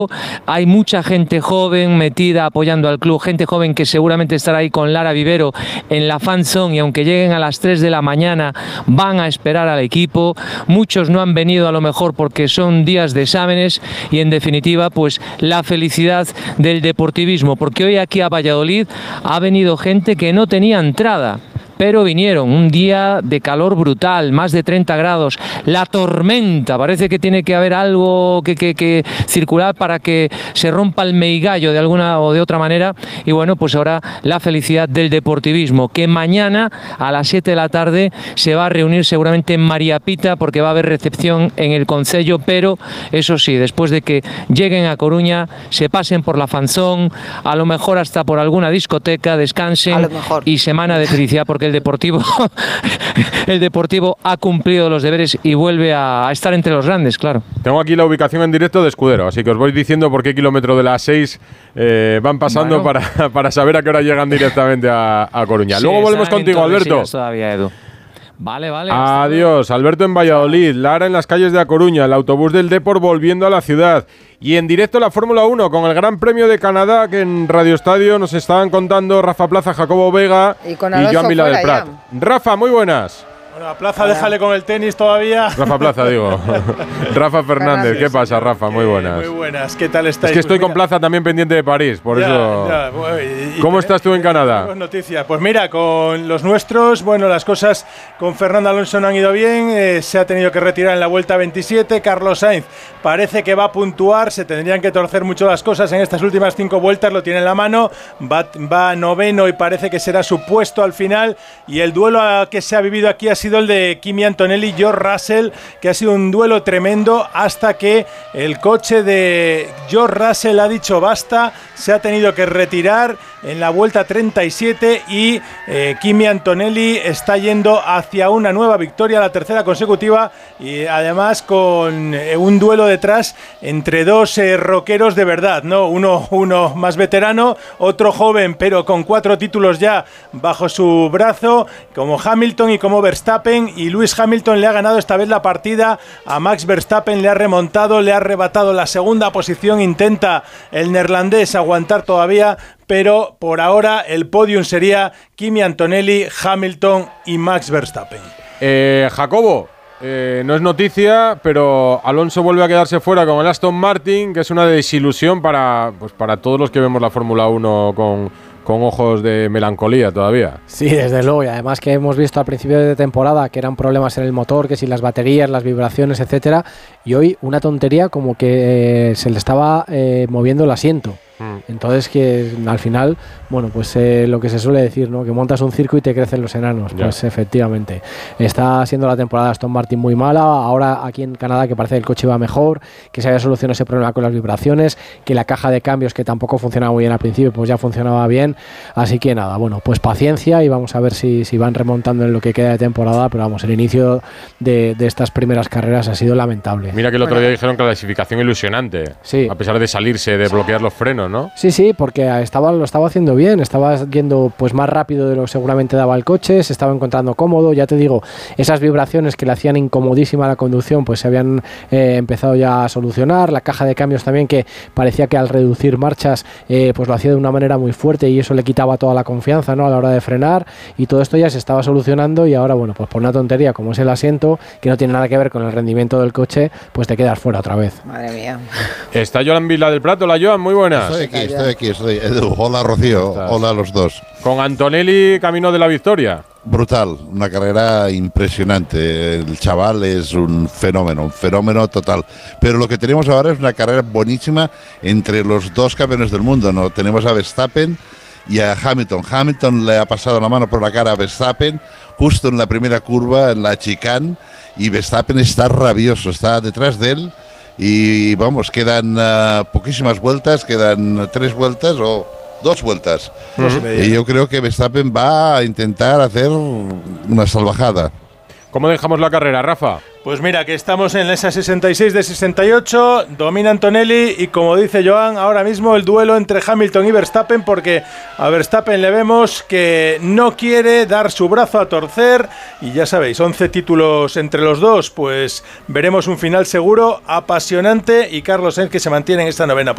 Hay mucha gente joven metida apoyando al club, gente joven que seguramente estará ahí con Lara Vivero en la fan zone y aunque lleguen a las 3 de la mañana van a esperar al equipo. Muchos no han venido a lo mejor porque son días de exámenes y en definitiva pues la felicidad del deportivismo, porque hoy aquí a Valladolid ha venido gente que no tenía entrada, pero vinieron. Un día de calor brutal, más de 30 grados, la tormenta, parece que tiene que haber algo que circular para que se rompa el meigallo de alguna o de otra manera. Y bueno, pues ahora la felicidad del deportivismo, que mañana a las 7 de la tarde se va a reunir seguramente en María Pita, porque va a haber recepción en el concello, pero eso sí, después de que lleguen a Coruña, se pasen por la fanzón, a lo mejor hasta por alguna discoteca, descansen y semana de felicidad, porque el Deportivo ha cumplido los deberes y vuelve a estar entre los grandes, claro. Tengo aquí la ubicación en directo de Escudero, así que os voy diciendo por qué kilómetro de las 6 van pasando, bueno, para saber a qué hora llegan directamente a Coruña. Sí, luego volvemos contigo, Alberto. Todavía, Edu. Vale. Adiós, Alberto en Valladolid, Lara en las calles de A Coruña, el autobús del Depor volviendo a la ciudad. Y en directo la Fórmula 1 con el Gran Premio de Canadá, que en Radio Estadio nos estaban contando Rafa Plaza, Jacobo Vega y Joan Vila del Prat. Rafa, muy buenas. Bueno, a Plaza déjale con el tenis todavía. Rafa Plaza, digo. Rafa Fernández, ¿qué pasa, Rafa? Muy buenas. Muy buenas, ¿qué tal estáis? Es que estoy con Plaza también pendiente de París, por eso… ¿Cómo estás tú en Canadá? Noticias. Pues mira, con los nuestros, bueno, las cosas con Fernando Alonso no han ido bien, se ha tenido que retirar en la vuelta 27, Carlos Sainz parece que va a puntuar, se tendrían que torcer mucho las cosas en estas últimas 5 vueltas, lo tiene en la mano, va noveno y parece que será su puesto al final, y el duelo que se ha vivido aquí ha sido el de Kimi Antonelli, George Russell, que ha sido un duelo tremendo hasta que el coche de George Russell ha dicho basta, se ha tenido que retirar en la vuelta 37 y Kimi Antonelli está yendo hacia una nueva victoria, la tercera consecutiva, y además con un duelo detrás entre dos rockeros de verdad, ¿no? Uno más veterano, otro joven pero con 4 títulos ya bajo su brazo, como Hamilton y como Verstappen, y Lewis Hamilton le ha ganado esta vez la partida a Max Verstappen, le ha remontado, le ha arrebatado la segunda posición, intenta el neerlandés aguantar todavía, pero por ahora el podium sería Kimi Antonelli, Hamilton y Max Verstappen. Jacobo, no es noticia, pero Alonso vuelve a quedarse fuera con el Aston Martin, que es una desilusión para todos los que vemos la Fórmula 1 con ojos de melancolía todavía. Sí, desde luego, y además que hemos visto al principio de temporada que eran problemas en el motor, que si las baterías, las vibraciones, etcétera, y hoy una tontería como que se le estaba moviendo el asiento. Entonces que al final, bueno, pues lo que se suele decir, ¿no? Que montas un circo y te crecen los enanos. Ya. Pues efectivamente, está siendo la temporada de Aston Martin muy mala. Ahora aquí en Canadá que parece que el coche va mejor, que se había solucionado ese problema con las vibraciones, que la caja de cambios que tampoco funcionaba muy bien al principio, pues ya funcionaba bien. Así que nada, bueno, pues paciencia y vamos a ver si van remontando en lo que queda de temporada, pero vamos, el inicio de estas primeras carreras ha sido lamentable. Mira que el otro día dijeron que la clasificación ilusionante, sí, a pesar de salirse, de bloquear los frenos, ¿no? Sí, porque lo estaba haciendo bien, estaba yendo pues más rápido de lo que seguramente daba el coche, se estaba encontrando cómodo, ya te digo, esas vibraciones que le hacían incomodísima la conducción pues se habían empezado ya a solucionar, la caja de cambios también que parecía que al reducir marchas pues lo hacía de una manera muy fuerte y eso le quitaba toda la confianza, ¿no? A la hora de frenar, y todo esto ya se estaba solucionando y ahora bueno, pues por una tontería como es el asiento, que no tiene nada que ver con el rendimiento del coche, pues te quedas fuera otra vez. Madre mía. Está Joan Vila del Prat. Hola Joan, muy buenas. Estoy aquí. Edu, hola Rocío, hola a los dos. Con Antonelli camino de la victoria. Brutal, una carrera impresionante. El chaval es un fenómeno total. Pero lo que tenemos ahora es una carrera buenísima entre los dos campeones del mundo, ¿no? Tenemos a Verstappen y a Hamilton. Hamilton le ha pasado la mano por la cara a Verstappen justo en la primera curva, en la chicane, y Verstappen está rabioso, está detrás de él. Y vamos, quedan poquísimas vueltas, quedan 3 vueltas o 2 vueltas. Y yo creo que Verstappen va a intentar hacer una salvajada. ¿Cómo dejamos la carrera, Rafa? Pues mira, que estamos en esa 66 de 68, domina Antonelli y como dice Joan, ahora mismo el duelo entre Hamilton y Verstappen, porque a Verstappen le vemos que no quiere dar su brazo a torcer y ya sabéis, 11 títulos entre los dos, pues veremos un final seguro, apasionante, y Carlos Sainz que se mantiene en esta 9ª posición.